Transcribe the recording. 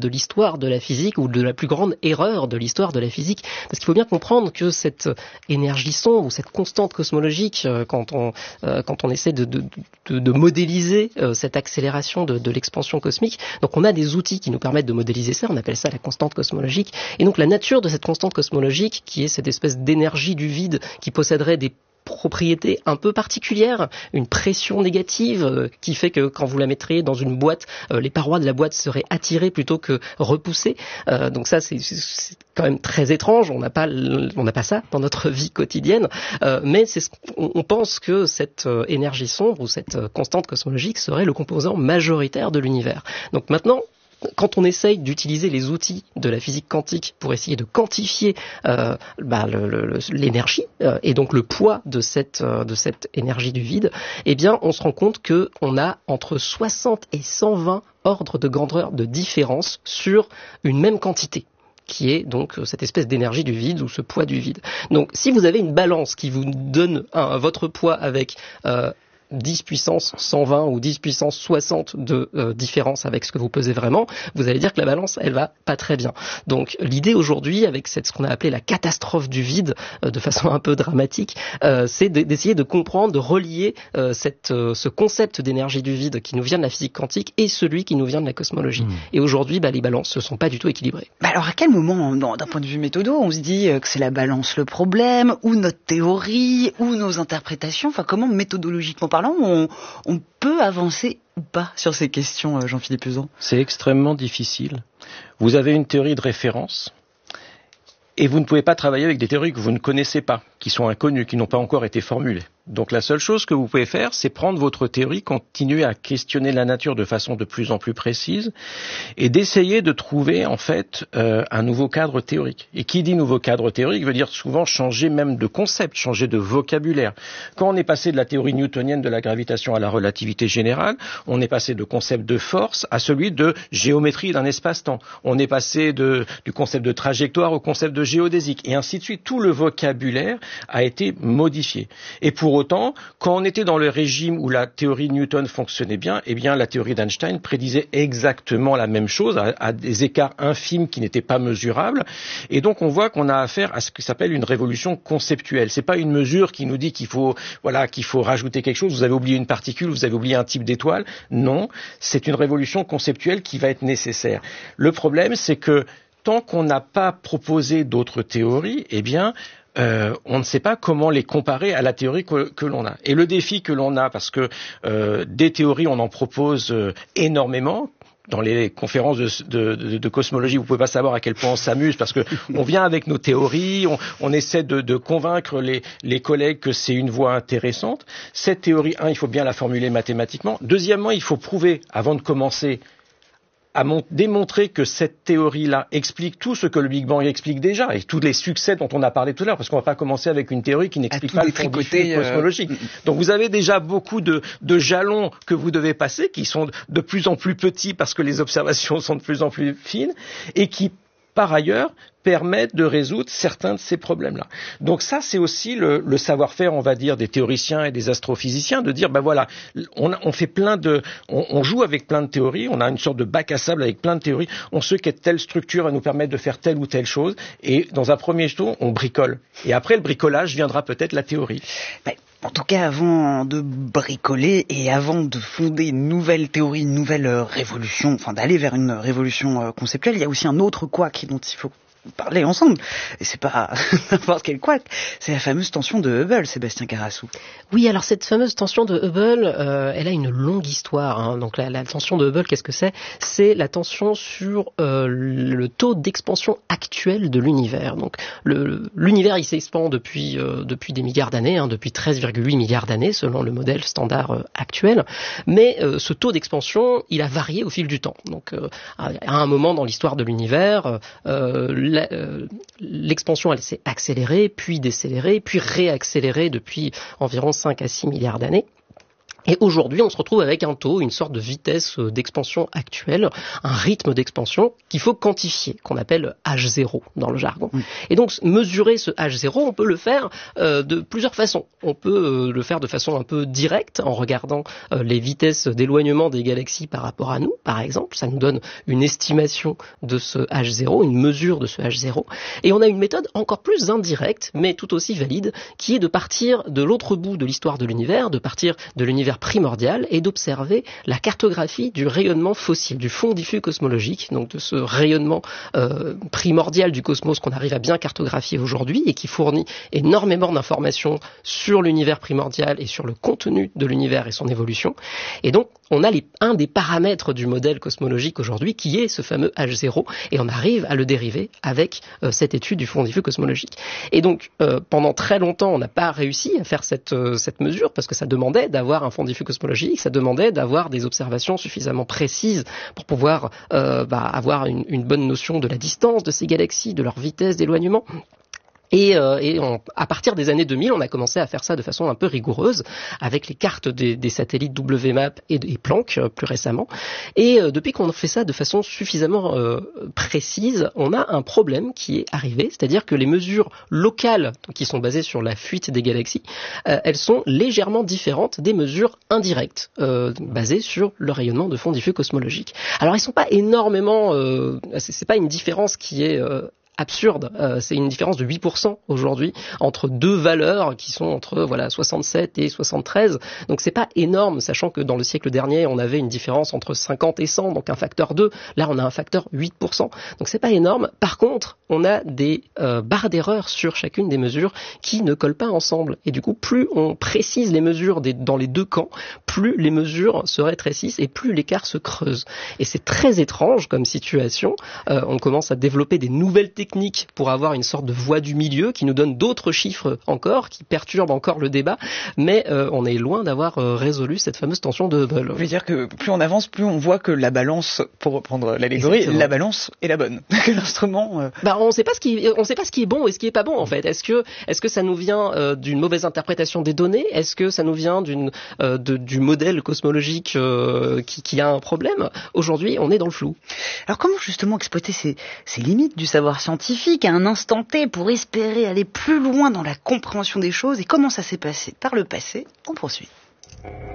de l'histoire de la physique ou de la plus grande erreur de l'histoire de la physique. Parce qu'il faut bien comprendre que cette énergie sombre ou cette constante cosmologique, quand on essaie de modéliser cette accélération de l'expansion cosmique, donc on a des outils qui nous permettent de modéliser ça, on appelle ça la constante cosmologique. Et donc la nature de cette constante cosmologique, qui est cette espèce d'énergie du vide qui posséderait des propriété un peu particulière, une pression négative qui fait que quand vous la mettriez dans une boîte, les parois de la boîte seraient attirées plutôt que repoussées. Donc ça, c'est quand même très étrange. On n'a pas ça dans notre vie quotidienne, mais on pense que cette énergie sombre ou cette constante cosmologique serait le composant majoritaire de l'univers. Donc maintenant, quand on essaye d'utiliser les outils de la physique quantique pour essayer de quantifier l'énergie et donc le poids de cette énergie du vide, eh bien, on se rend compte que on a entre 60 et 120 ordres de grandeur de différence sur une même quantité, qui est donc cette espèce d'énergie du vide ou ce poids du vide. Donc, si vous avez une balance qui vous donne votre poids avec 10 puissance 120 ou 10 puissance 60 de différence avec ce que vous pesez vraiment, vous allez dire que la balance, elle va pas très bien. Donc l'idée aujourd'hui, avec ce qu'on a appelé la catastrophe du vide, de façon un peu dramatique, c'est d'essayer de comprendre, de relier ce concept d'énergie du vide qui nous vient de la physique quantique et celui qui nous vient de la cosmologie. Et aujourd'hui, les balances ne sont pas du tout équilibrées. Alors à quel moment, d'un point de vue méthodo, on se dit que c'est la balance le problème, ou notre théorie, ou nos interprétations, enfin comment méthodologiquement parlant, on peut avancer ou pas sur ces questions, Jean-Philippe Uzan? C'est extrêmement difficile. Vous avez une théorie de référence et vous ne pouvez pas travailler avec des théories que vous ne connaissez pas, qui sont inconnues, qui n'ont pas encore été formulées. Donc la seule chose que vous pouvez faire, c'est prendre votre théorie, continuer à questionner la nature de façon de plus en plus précise et d'essayer de trouver en fait un nouveau cadre théorique. Et qui dit nouveau cadre théorique veut dire souvent changer même de concept, changer de vocabulaire. Quand on est passé de la théorie newtonienne de la gravitation à la relativité générale, on est passé de concept de force à celui de géométrie d'un espace-temps. On est passé du concept de trajectoire au concept de géodésique et ainsi de suite. Tout le vocabulaire a été modifié. Et pour autant, quand on était dans le régime où la théorie de Newton fonctionnait bien, eh bien la théorie d'Einstein prédisait exactement la même chose, à des écarts infimes qui n'étaient pas mesurables. Et donc on voit qu'on a affaire à ce qui s'appelle une révolution conceptuelle. C'est pas une mesure qui nous dit qu'il faut rajouter quelque chose. Vous avez oublié une particule, vous avez oublié un type d'étoile. Non, c'est une révolution conceptuelle qui va être nécessaire. Le problème, c'est que tant qu'on n'a pas proposé d'autres théories, eh bien on ne sait pas comment les comparer à la théorie que l'on a. Et le défi que l'on a, parce que des théories, on en propose énormément. Dans les conférences de cosmologie, vous pouvez pas savoir à quel point on s'amuse, parce que on vient avec nos théories, on essaie de convaincre les collègues que c'est une voie intéressante. Cette théorie, il faut bien la formuler mathématiquement. Deuxièmement, il faut prouver, avant de commencer, à démontrer que cette théorie-là explique tout ce que le Big Bang explique déjà, et tous les succès dont on a parlé tout à l'heure, parce qu'on ne va pas commencer avec une théorie qui n'explique pas le fond du flux cosmologique. Donc vous avez déjà beaucoup de jalons que vous devez passer, qui sont de plus en plus petits parce que les observations sont de plus en plus fines, et qui, par ailleurs, permettent de résoudre certains de ces problèmes-là. Donc ça, c'est aussi le savoir-faire, on va dire, des théoriciens et des astrophysiciens, de dire, on fait on joue avec plein de théories, on a une sorte de bac à sable avec plein de théories, on sait que telle structure va nous permettre de faire telle ou telle chose, et dans un premier temps, on bricole. Et après le bricolage viendra peut-être la théorie. En tout cas, avant de bricoler et avant de fonder une nouvelle théorie, une nouvelle révolution, enfin d'aller vers une révolution conceptuelle, il y a aussi un autre couac dont il faut parler ensemble. Et c'est pas n'importe quel couac, c'est la fameuse tension de Hubble, Sébastien Carassou. Oui, alors cette fameuse tension de Hubble, elle a une longue histoire. Donc la tension de Hubble, qu'est-ce que c'est ? C'est la tension sur le taux d'expansion actuel de l'univers. Donc l'univers, il s'expand depuis des milliards d'années, depuis 13,8 milliards d'années selon le modèle standard actuel. Mais ce taux d'expansion, il a varié au fil du temps. Donc à un moment dans l'histoire de l'univers, l'expansion, elle s'est accélérée, puis décélérée, puis réaccélérée depuis environ 5 à 6 milliards d'années. Et aujourd'hui, on se retrouve avec un taux, une sorte de vitesse d'expansion actuelle, un rythme d'expansion qu'il faut quantifier, qu'on appelle H0 dans le jargon. Et donc, mesurer ce H0, on peut le faire de plusieurs façons. On peut le faire de façon un peu directe, en regardant les vitesses d'éloignement des galaxies par rapport à nous, par exemple. Ça nous donne une estimation de ce H0, une mesure de ce H0. Et on a une méthode encore plus indirecte, mais tout aussi valide, qui est de partir de l'autre bout de l'histoire de l'univers, de partir de l'univers primordial et d'observer la cartographie du rayonnement fossile, du fond diffus cosmologique, donc de ce rayonnement primordial du cosmos qu'on arrive à bien cartographier aujourd'hui et qui fournit énormément d'informations sur l'univers primordial et sur le contenu de l'univers et son évolution. Et donc, on a un des paramètres du modèle cosmologique aujourd'hui qui est ce fameux H0 et on arrive à le dériver avec cette étude du fond diffus cosmologique. Et donc, pendant très longtemps, on n'a pas réussi à faire cette mesure parce que ça demandait d'avoir un fond diffus cosmologique, ça demandait d'avoir des observations suffisamment précises pour pouvoir avoir une bonne notion de la distance de ces galaxies, de leur vitesse d'éloignement. Et à partir des années 2000, on a commencé à faire ça de façon un peu rigoureuse, avec les cartes des satellites WMAP et Planck plus récemment. Et depuis qu'on fait ça de façon suffisamment précise, on a un problème qui est arrivé, c'est-à-dire que les mesures locales qui sont basées sur la fuite des galaxies, elles sont légèrement différentes des mesures indirectes, basées sur le rayonnement de fond diffus cosmologique. Alors, ils sont pas énormément, c'est pas une différence qui est absurde, c'est une différence de 8% aujourd'hui entre deux valeurs qui sont entre 67 et 73. Donc c'est pas énorme, sachant que dans le siècle dernier, on avait une différence entre 50 et 100, donc un facteur 2. Là, on a un facteur 8%. Donc c'est pas énorme. Par contre, on a des barres d'erreur sur chacune des mesures qui ne collent pas ensemble. Et du coup, plus on précise les mesures dans les deux camps, plus les mesures se rétrécissent et plus l'écart se creuse. Et c'est très étrange comme situation. On commence à développer des nouvelles techniques pour avoir une sorte de voie du milieu qui nous donne d'autres chiffres encore, qui perturbent encore le débat, mais on est loin d'avoir résolu cette fameuse tension de Hubble. Je veux dire que plus on avance, plus on voit que la balance, pour reprendre l'allégorie, exactement, la balance est la bonne. Que l'instrument... on sait pas ce qui est bon et ce qui est pas bon en fait. Est-ce que ça nous vient d'une mauvaise interprétation des données? Est-ce que ça nous vient du modèle cosmologique qui a un problème? Aujourd'hui, on est dans le flou. Alors comment justement exploiter ces limites du savoir scientifique à un instant T pour espérer aller plus loin dans la compréhension des choses, et comment ça s'est passé par le passé? On poursuit.